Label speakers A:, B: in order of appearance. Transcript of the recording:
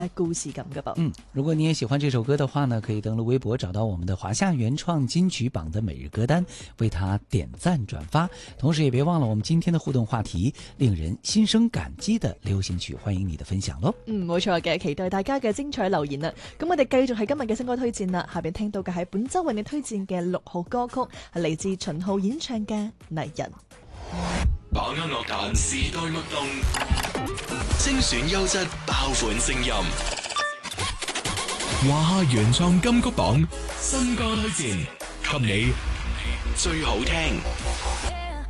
A: 故事咁噶噃。
B: 如果你也喜歡這首歌的話呢，可以登錄微博找到我們的華夏原創金曲榜的每日歌單，為它點讚轉發。同時也別忘了我們今天的互動話題，令人心生感激的流行曲，歡迎你的分享咯。
A: 冇錯嘅，期待大家嘅精彩留言啦。咁我哋繼續係今日嘅新歌推薦啦。下邊聽到嘅係本周為你推薦嘅6號歌曲，係嚟自秦昊演唱嘅《泥人》。
C: 把握樂壇時代脈動，精選優質爆款聲音。華夏原創金曲榜新歌推薦，給你最好聽。